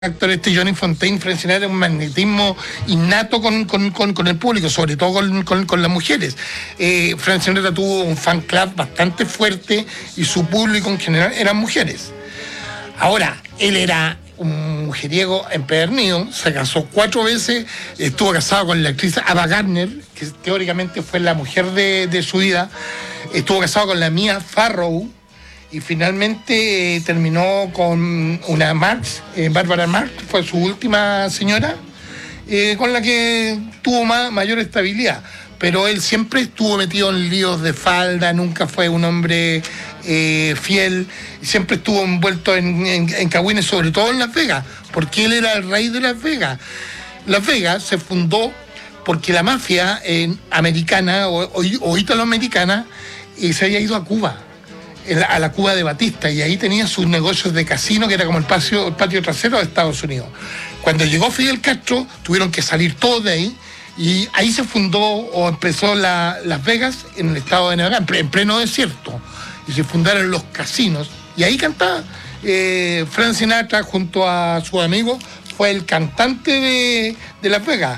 actor Johnny Fontane, Frank Sinatra, un magnetismo innato con el público, sobre todo con las mujeres. Frank Sinatra tuvo un fan club bastante fuerte y su público en general eran mujeres. Ahora, él era un mujeriego empedernido, se casó 4 veces, estuvo casado con la actriz Ava Gardner, que teóricamente fue la mujer de su vida, estuvo casado con la Mia Farrow, y finalmente terminó con una Marx, Bárbara Marx, fue su última señora, con la que tuvo mayor estabilidad. Pero él siempre estuvo metido en líos de falda, nunca fue un hombre fiel, siempre estuvo envuelto en cagüines, sobre todo en Las Vegas, porque él era el rey de Las Vegas. Las Vegas se fundó porque la mafia americana o italoamericana se había ido a Cuba, a la Cuba de Batista, y ahí tenía sus negocios de casino, que era como el patio trasero de Estados Unidos. Cuando llegó Fidel Castro, tuvieron que salir todos de ahí, y ahí se fundó o empezó Las Vegas en el estado de Nevada, en pleno desierto, y se fundaron los casinos, y ahí cantaba Frank Sinatra junto a su amigo, fue el cantante de Las Vegas.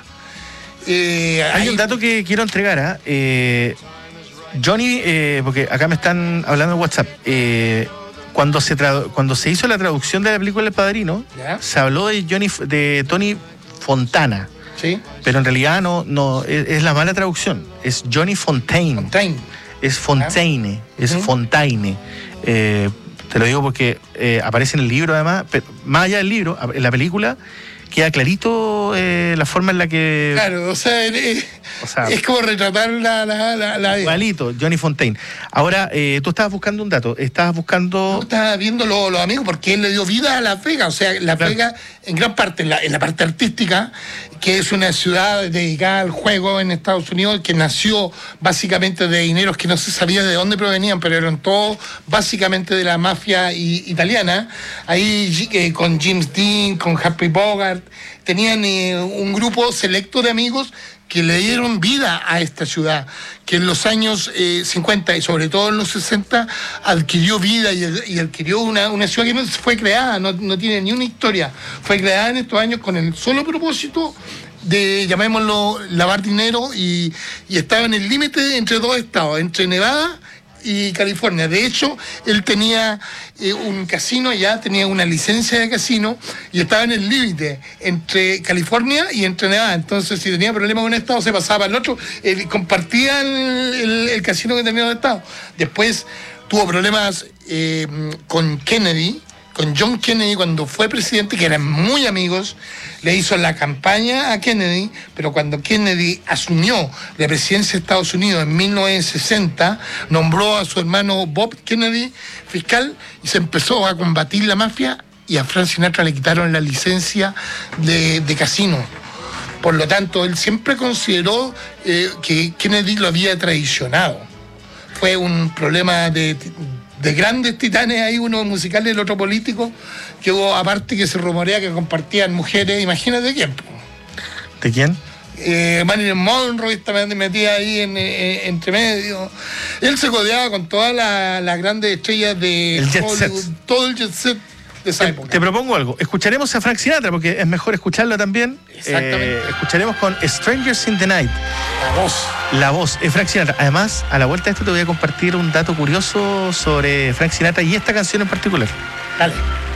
Hay un dato que quiero entregar, Johnny, porque acá me están hablando en WhatsApp, cuando se hizo la traducción de la película El Padrino, ¿ya? Se habló de Tony Fontana, ¿sí? Pero en realidad no es la mala traducción, es Johnny Fontane. Es Fontaine, ¿ah? Es Fontaine. Te lo digo porque aparece en el libro, además, pero más allá del libro, en la película queda clarito la forma en la que... Claro, o sea, es como retratar la igualito, Johnny Fontane. Ahora, tú estabas buscando un dato, No, estaba viendo los amigos, porque él le dio vida a Las Vegas, o sea, Las Vegas, en gran parte, en la parte artística, que es una ciudad dedicada al juego en Estados Unidos, que nació básicamente de dineros que no se sabía de dónde provenían, pero eran todos básicamente de la mafia italiana. Ahí con James Dean, con Humphrey Bogart, tenían un grupo selecto de amigos que le dieron vida a esta ciudad, que en los años 50 y sobre todo en los 60 adquirió vida y adquirió una ciudad que no fue creada, no tiene ni una historia, fue creada en estos años con el solo propósito de, llamémoslo, lavar dinero, y estaba en el límite entre 2 estados, entre Nevada y California. De hecho, él tenía un casino, ya tenía una licencia de casino, y estaba en el límite entre California y entre Nevada. Entonces, si tenía problemas con un estado, se pasaba al otro. Compartían el casino que tenía un estado. Después tuvo problemas con Kennedy, con John Kennedy, cuando fue presidente, que eran muy amigos, le hizo la campaña a Kennedy, pero cuando Kennedy asumió la presidencia de Estados Unidos en 1960, nombró a su hermano Bob Kennedy fiscal y se empezó a combatir la mafia, y a Frank Sinatra le quitaron la licencia de casino. Por lo tanto, él siempre consideró que Kennedy lo había traicionado. Fue un problema de grandes titanes ahí, uno musical y el otro político, que hubo, aparte que se rumorea que compartían mujeres, imagínate quién. ¿De quién? Marilyn Monroe estaba metida ahí entre medio. Él se codeaba con todas las grandes estrellas de Hollywood, todo el jet set de esa época. Te propongo algo, escucharemos a Frank Sinatra, porque es mejor escucharlo también. Exactamente. Escucharemos con Strangers in the Night. La voz es Frank Sinatra. Además, a la vuelta de esto te voy a compartir un dato curioso sobre Frank Sinatra y esta canción en particular. Dale.